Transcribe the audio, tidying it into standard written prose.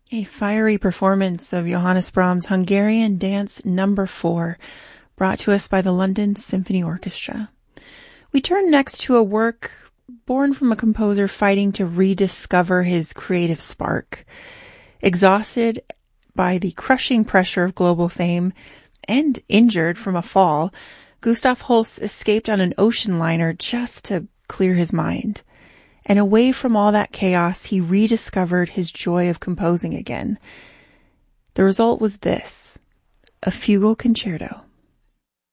A fiery performance of Johannes Brahms' Hungarian Dance No. 4, brought to us by the London Symphony Orchestra. We turn next to a work born from a composer fighting to rediscover his creative spark. Exhausted by the crushing pressure of global fame and injured from a fall, Gustav Holst escaped on an ocean liner just to clear his mind. And away from all that chaos, he rediscovered his joy of composing again. The result was this, a fugal concerto.